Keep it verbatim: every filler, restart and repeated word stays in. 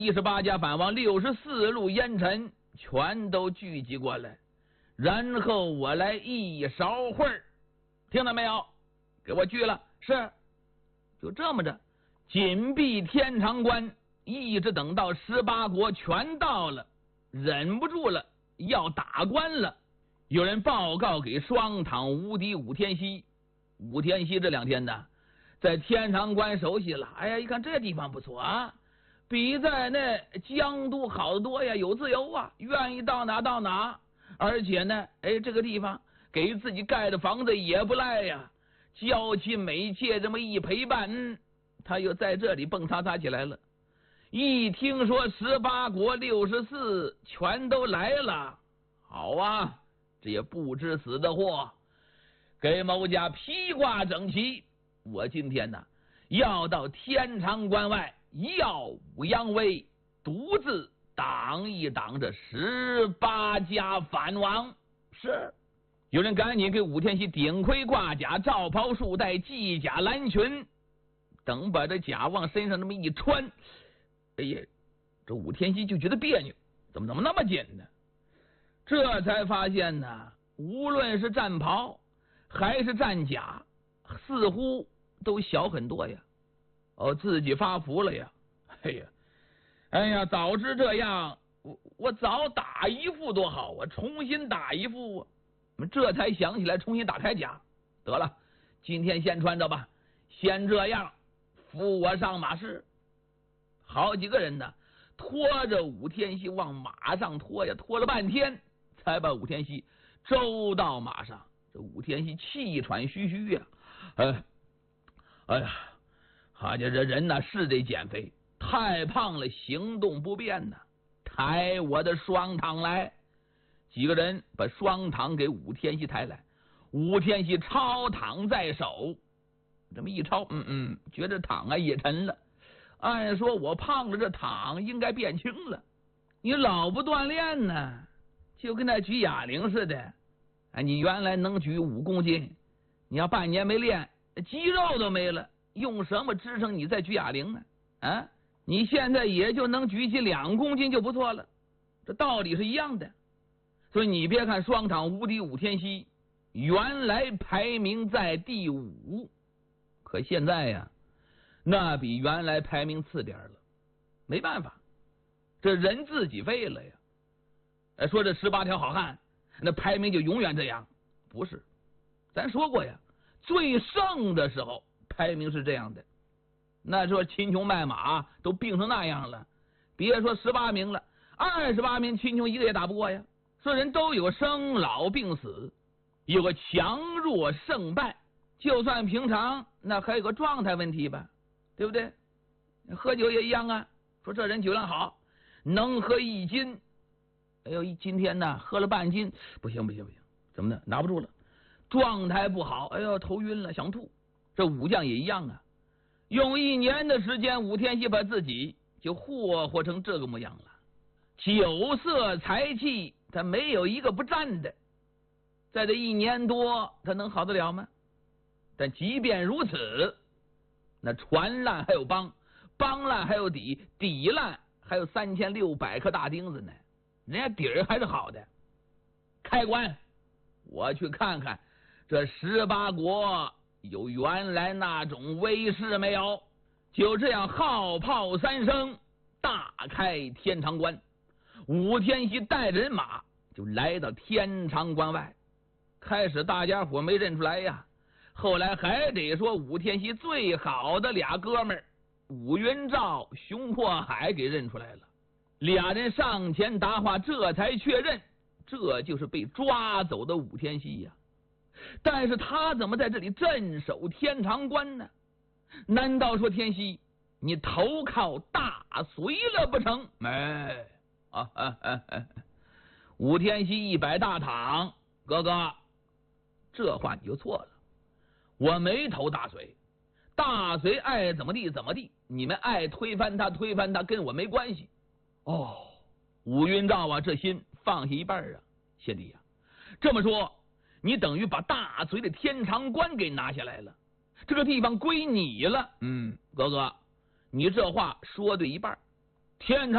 一十八家反王六十四路烟尘全都聚集过来，然后我来一勺会儿，听到没有？给我聚了。是，就这么着，紧闭天长关，一直等到十八国全到了，忍不住了，要打关了。有人报告给双躺无敌武天锡，武天锡这两天呢，在天长关熟悉了。哎呀，一看这地方不错啊，比在那江都好得多呀，有自由啊，愿意到哪到哪。而且呢，哎，这个地方给自己盖的房子也不赖呀，娇妻美妾这么一陪伴，他又在这里蹦擦擦起来了。一听说十八国六十四全都来了，好啊，这也不知死的货，给某家披挂整齐。我今天呢，要到天长关外耀武扬威，独自挡一挡这十八家反王。是，有人赶紧给武天锡顶盔挂甲，罩袍束带，系甲蓝裙，等把这甲往身上这么一穿，哎呀，这武天锡就觉得别扭，怎么怎么那么紧呢？这才发现呢，无论是战袍还是战甲，似乎都小很多呀。哦，自己发福了呀！哎呀，哎呀，早知这样，我我早打一副多好啊！重新打一副啊！这才想起来重新打铠甲。得了，今天先穿着吧，先这样，扶我上马市。好几个人呢，拖着武天锡往马上拖呀，拖了半天，才把武天锡周到马上。这武天锡气喘吁吁呀，哎，哎呀，好家伙，这人呢是得减肥，太胖了，行动不便呢。抬我的双躺来。几个人把双躺给武天锡抬来，武天锡抄躺在手，这么一抄，嗯嗯，觉得躺啊也沉了。按说我胖了，这躺应该变轻了。你老不锻炼呢，就跟那举哑铃似的。哎，你原来能举五公斤，你要半年没练，肌肉都没了，用什么支撑你再举哑铃呢？啊，你现在也就能举起两公斤就不错了，这道理是一样的。所以你别看双躺无敌武天锡原来排名在第五，可现在呀，那比原来排名次点了。没办法，这人自己废了呀。说这十八条好汉，那排名就永远这样？不是，咱说过呀，最盛的时候排名是这样的。那说秦琼卖马都病成那样了，别说十八名了，二十八名秦琼一个也打不过呀。说人都有生老病死，有个强弱胜败，就算平常那还有个状态问题吧，对不对？喝酒也一样啊，说这人酒量好，能喝一斤，哎呦，今天呢喝了半斤，不行不行不行，怎么的？拿不住了，状态不好，哎呦头晕了，想吐。这武将也一样啊，用一年的时间，武天锡把自己就霍霍成这个模样了，酒色财气他没有一个不占的，在这一年多他能好得了吗？但即便如此，那船烂还有帮，帮烂还有底，底烂还有三千六百颗大钉子呢，人家底儿还是好的。开关，我去看看这十八国有原来那种威势没有。就这样号炮三声，大开天长关。武天锡带着人马就来到天长关外。开始大家伙没认出来呀，后来还得说武天锡最好的俩哥们儿武云照、熊阔海给认出来了。俩人上前答话，这才确认这就是被抓走的武天锡呀。但是他怎么在这里镇守天长关呢？难道说天锡你投靠大隋了不成？哎啊啊啊啊！武天锡一摆大躺，哥哥，这话你就错了，我没投大隋，大隋爱怎么地怎么地，你们爱推翻他推翻他，跟我没关系。哦，武云照啊，这心放下一半啊，贤弟呀、啊，这么说，你等于把大隋的天长关给拿下来了，这个地方归你了。嗯，哥哥，你这话说对一半，天长